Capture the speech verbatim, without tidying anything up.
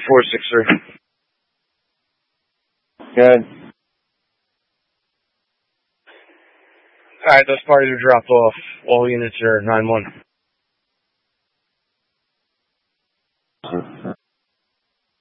four six three. Good. Alright, those parties are dropped off. All units are nine one.